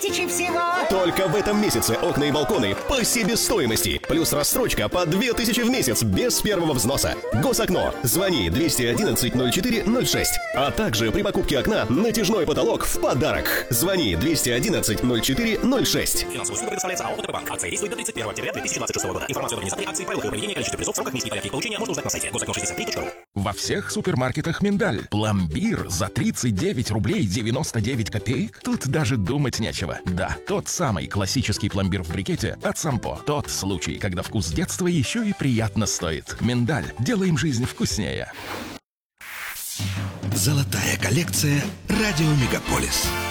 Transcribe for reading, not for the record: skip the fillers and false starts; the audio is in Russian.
2000 всего. Только в этом месяце окна и балконы по себестоимости. Плюс рассрочка по 2000 в месяц без первого взноса. Госокно. Звони 211-04-06. А также при покупке окна натяжной потолок в подарок. Звони 211-04-06. Финансовую услугу предоставляется АО ТП Банк. Акция действует до 31 октября 2026 года. Информацию об организации акции, правилах и проведении, количестве призов, сроках, низкие порядки их получения можно узнать на сайте госокно63.ру. Во всех супермаркетах «Миндаль». Пломбир за 39 рублей 99 копеек? Тут даже думать нечего. Да, тот самый классический пломбир в брикете от Сампо. Тот случай, когда вкус детства еще и приятно стоит. «Миндаль». Делаем жизнь вкуснее. Золотая коллекция «Радио Мегаполис».